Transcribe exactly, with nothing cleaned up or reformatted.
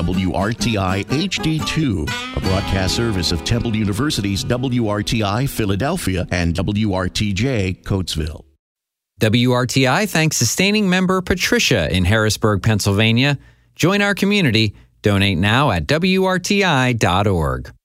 W R T I H D two, a broadcast service of Temple University's W R T I Philadelphia and W R T J Coatesville. W R T I thanks sustaining member Patricia in Harrisburg, Pennsylvania. Join our community. Donate now at W R T I dot org.